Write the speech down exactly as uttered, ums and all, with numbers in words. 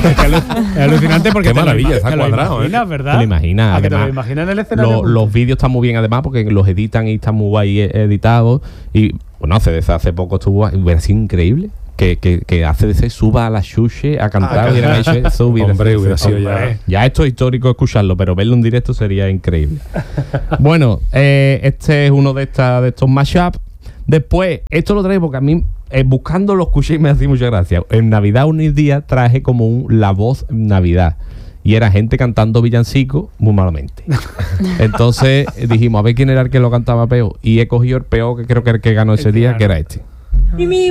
Es, que es alucinante porque qué te maravilla, lo, está te cuadrado, lo imaginas, ¿eh? ¿verdad? Te lo imaginas, ¿A que te lo además, imaginas en el escenario? Lo, los vídeos están muy bien además porque los editan y están muy guay editados. Y bueno, hace, hace poco estuvo, hubiera sido increíble que, que, que hace de ese suba a la Xuxe a cantar, Ah, hubieran hecho eso, hubiera Hombre, sido- hubiera sido Hombre. ya. Ya esto es histórico escucharlo, pero verlo en directo sería increíble. Bueno, eh, este es uno de, esta, de estos mashups. Después, esto lo traigo porque a mí, eh, buscando lo escuché y me hacía mucha gracia. En Navidad un día traje como un La Voz Navidad. Y era gente cantando villancico muy malamente. Entonces eh, dijimos, a ver quién era el que lo cantaba peor. Y he cogido el peor, que creo que era el que ganó ese El que día, ganó. que era este. Y mi